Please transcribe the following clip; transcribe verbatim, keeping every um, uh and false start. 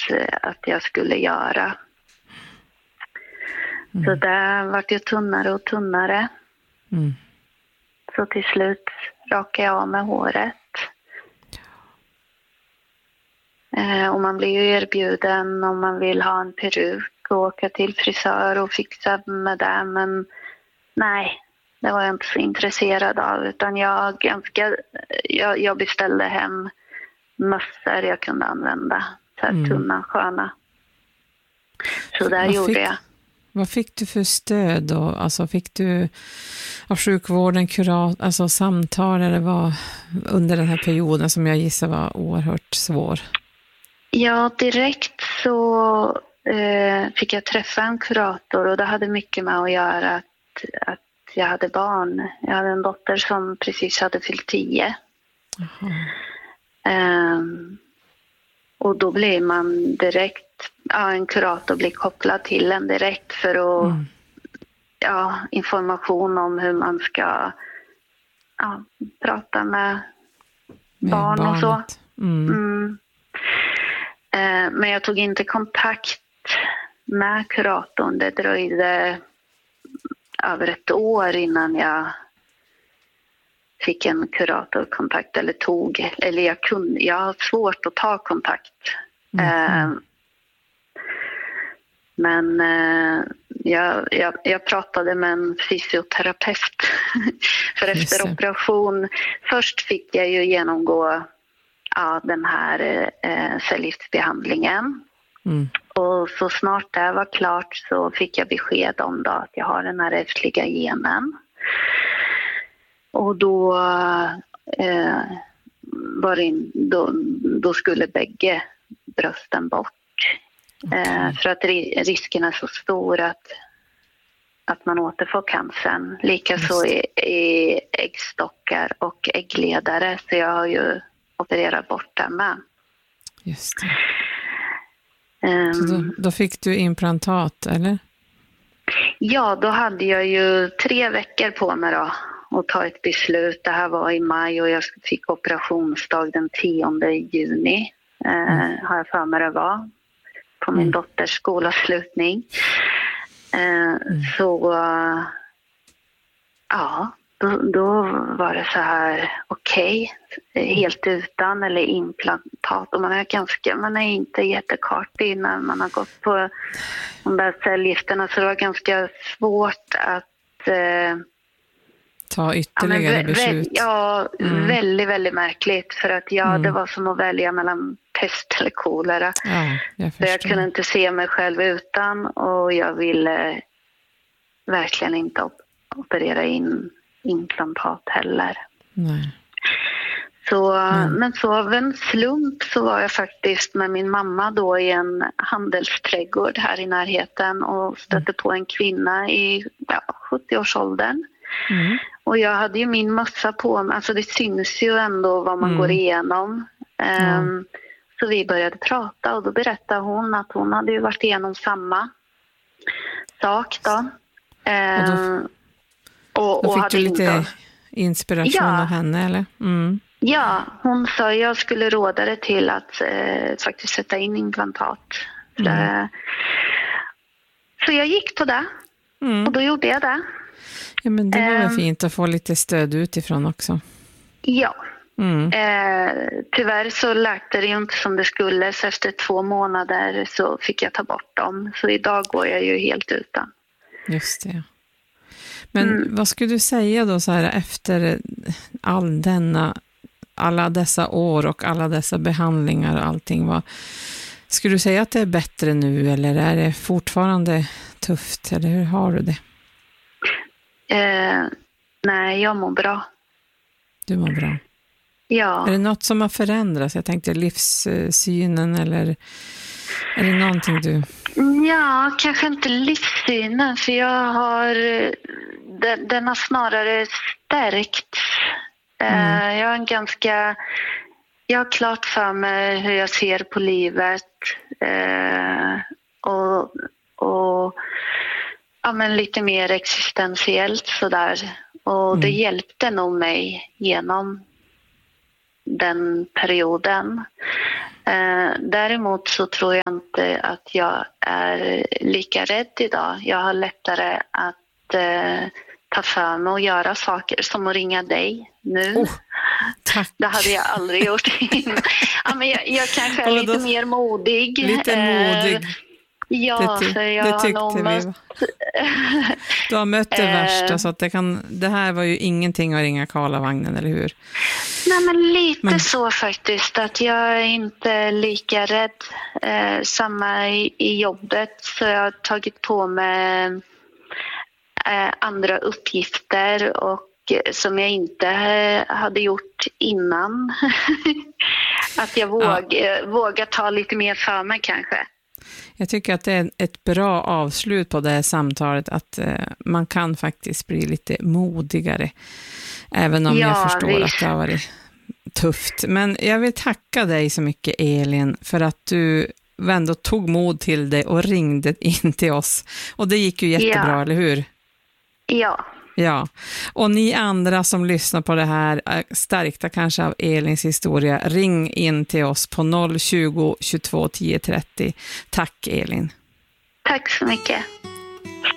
att jag skulle göra. Mm. Så det vart ju tunnare och tunnare. Mm. Så till slut rakade jag av med håret. Eh, och man blir ju erbjuden om man vill ha en peruk och åka till frisör och fixa med det. Men nej, det var jag inte så intresserad av. Utan jag, ganska, jag, jag beställde hem mössor jag kunde använda. Så här mm. tunna, sköna. Så där vad gjorde fick, jag. Vad fick du för stöd då? Alltså fick du av sjukvården kurat, alltså samtal eller vad under den här perioden som jag gissar var oerhört svår? Ja, direkt så eh, fick jag träffa en kurator och det hade mycket med att göra att, att jag hade barn. Jag hade en dotter som precis hade fyllt tio. Um, och då blir man direkt, ja, en kurator blir kopplad till en direkt för att, mm. ja, information om hur man ska ja, prata med, med barn barnet. Och så. Mm. Mm. Uh, men jag tog inte kontakt med kuratorn. Det dröjde över ett år innan jag fick en kuratorkontakt eller tog, eller jag kunde, jag har svårt att ta kontakt. Mm. Uh, men uh, jag, jag, jag pratade med en fysioterapeut för efter operation. Först fick jag ju genomgå ja, den här uh, cellgiftsbehandlingen. Mm. Och så snart det var klart så fick jag besked om då att jag har den här ärftliga genen. Och då, eh, var in, då, då skulle bägge brösten bort. Okay. Eh, för att risken är så stor att, att man återfår cancern. Likaså i, i äggstockar och äggledare. Så jag har ju opererat bort det med. Just det. Så då, då fick du implantat, eller? Ja, då hade jag ju tre veckor på mig då att ta ett beslut. Det här var i maj och jag fick operationsdag den tionde juni. Mm. Eh, har jag för mig det var. På min mm. dotters skolavslutning. Eh, mm. Så ja, då, då var det så här okej. Okay, helt utan eller implantat. Och man är ganska, man är inte jättekartig när man har gått på de där cellgifterna. Så det var ganska svårt att eh, ta ytterligare ja, beslut. Vä- ja, mm. väldigt, väldigt märkligt. För att ja, mm. det var som att välja mellan pest eller kolera. Ja, jag så jag kunde inte se mig själv utan. Och jag ville verkligen inte op- operera in implantat heller. Nej. Så, mm. Men så av en slump så var jag faktiskt med min mamma då i en handelsträdgård här i närheten och stötte mm. på en kvinna i ja, sjuttio-årsåldern. Mm. Och jag hade ju min mössa på mig, alltså det syns ju ändå vad man mm. går igenom. Mm. Um, så vi började prata och då berättade hon att hon hade ju varit igenom samma sak då. Um, och då, och, och fick du lite inte... inspiration ja. av henne, eller? Mm. Ja, hon sa att jag skulle råda det till att eh, faktiskt sätta in implantat. Mm. Uh, så jag gick på det mm. och då gjorde jag det. Ja, men det var väl um, fint att få lite stöd utifrån också. Ja. Mm. Eh, tyvärr så läkte det ju inte som det skulle, så efter två månader så fick jag ta bort dem. Så idag går jag ju helt utan. Just det. Men mm. vad skulle du säga då så här efter all denna, alla dessa år och alla dessa behandlingar och allting? Vad, skulle du säga att det är bättre nu eller är det fortfarande tufft? Eller hur har du det? Eh, nej, jag mår bra. Du mår bra? Ja. Är det något som har förändrats? Jag tänkte livssynen eller är det någonting du... Ja, kanske inte livssynen för jag har den, den har snarare stärkt. Mm. Jag har en ganska jag har klart för mig hur jag ser på livet och, och ja, men lite mer existentiellt sådär. Och mm. det hjälpte nog mig genom den perioden. Eh, däremot så tror jag inte att jag är lika rädd idag. Jag har lättare att eh, ta för mig och göra saker som att ringa dig nu. Oh, tack. Det hade jag aldrig gjort. Ja, men jag, jag kanske är lite mer modig. Lite modig. Eh, ja, det, för jag det har nog mött... Du har mött det värsta, så att det, kan, det här var ju ingenting att ringa Karlavagnen, eller hur? Nej, men lite men... så faktiskt, att jag är inte lika rädd. Eh, samma i, i jobbet, så jag har tagit på mig eh, andra uppgifter och som jag inte hade gjort innan. Att jag våg, ja. vågar ta lite mer för mig kanske. Jag tycker att det är ett bra avslut på det här samtalet, att eh, man kan faktiskt bli lite modigare. Även om ja, jag förstår vi... att det har varit tufft. Men jag vill tacka dig så mycket, Elin, för att du ändå tog mod till dig och ringde in till oss. Och det gick ju jättebra, ja. Eller hur? Ja. Ja, och ni andra som lyssnar på det här, stärkta kanske av Elins historia, ring in till oss på noll tjugo, tjugotvå, tio trettio. Tack, Elin. Tack så mycket.